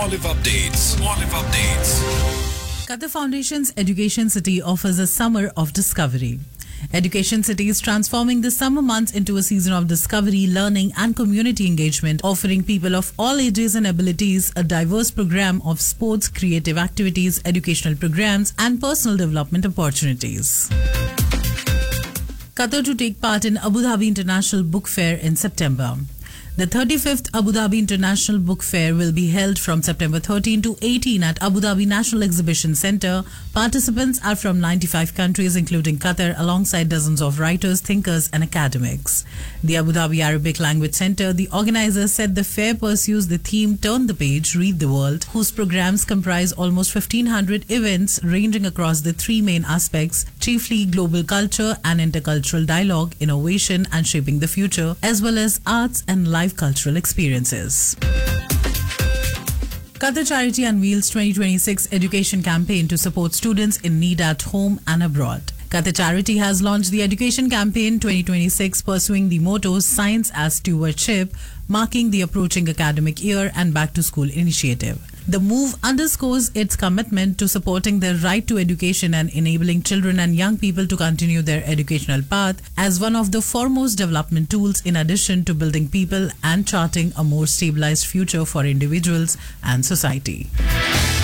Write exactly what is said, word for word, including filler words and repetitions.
Olive Updates. Olive Updates. Qatar Foundation's Education City offers a summer of discovery. Education City is transforming the summer months into a season of discovery, learning and community engagement, offering people of all ages and abilities a diverse program of sports, creative activities, educational programs and personal development opportunities. Qatar to take part in Abu Dhabi International Book Fair in September. The thirty-fifth Abu Dhabi International Book Fair will be held from September thirteenth to eighteenth at Abu Dhabi National Exhibition Centre. Participants are from ninety-five countries including Qatar, alongside dozens of writers, thinkers and academics. The Abu Dhabi Arabic Language Centre, the organisers said the fair pursues the theme Turn the Page, Read the World, whose programs comprise almost fifteen hundred events ranging across the three main aspects, chiefly global culture and intercultural dialogue, innovation and shaping the future, as well as arts and life cultural experiences. Qatar Charity unveils twenty twenty-six education campaign to support students in need at home and abroad. Qatar Charity has launched the Education Campaign twenty twenty-six pursuing the motto Science as Stewardship, marking the approaching academic year and Back to School initiative. The move underscores its commitment to supporting the right to education and enabling children and young people to continue their educational path as one of the foremost development tools, in addition to building people and charting a more stabilized future for individuals and society.